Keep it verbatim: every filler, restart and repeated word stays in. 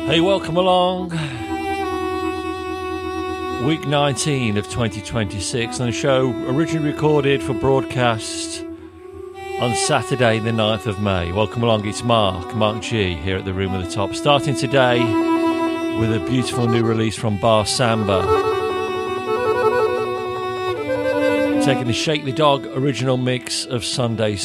Hey, welcome along. Week nineteen of twenty twenty-six, and a show originally recorded for broadcast on Saturday the ninth of May. Welcome along, it's Mark, Mark G, here at the Room at the Top. Starting today with a beautiful new release from Bar Samba. Taking the Shake the Dog original mix of Sunday